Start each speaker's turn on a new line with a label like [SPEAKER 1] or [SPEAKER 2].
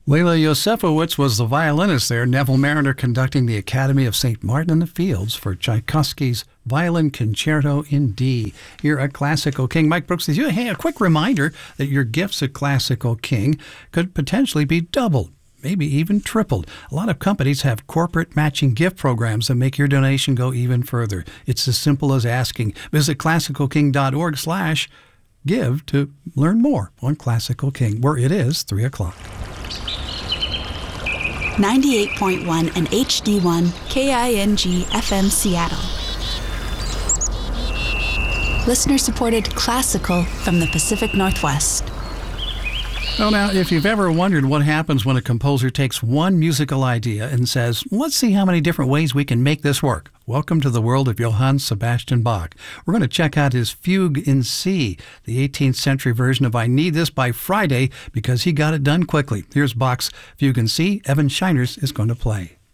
[SPEAKER 1] Leila Yosefowitz was the violinist there. Neville Mariner conducting the Academy of St. Martin in the Fields for Tchaikovsky's Violin Concerto in D. Here at Classical King. Mike Brooks with you. Hey, a quick reminder that your gifts at Classical King could potentially be doubled, maybe even tripled. A lot of companies have corporate matching gift programs that make your donation go even further. It's as simple as asking. Visit classicalking.org/give to learn more on Classical King, where it is 3 o'clock.
[SPEAKER 2] 98.1 and HD1 KING FM Seattle. Listener-supported classical from the Pacific Northwest.
[SPEAKER 1] Well, now, if you've ever wondered what happens when a composer takes one musical idea and says, let's see how many different ways we can make this work. Welcome to the world of Johann Sebastian Bach. We're going to check out his Fugue in C, the 18th century version of I Need This by Friday, because he got it done quickly. Here's Bach's Fugue in C. Evan Shiners is going to play.